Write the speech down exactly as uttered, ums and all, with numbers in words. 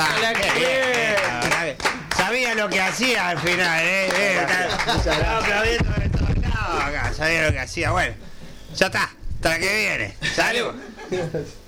Hola, qué sabía lo que hacía al final, ¿eh? eh estaba aplaudiendo de todos lados acá, sabía lo que hacía. Bueno, ya está, hasta la que viene. Salud.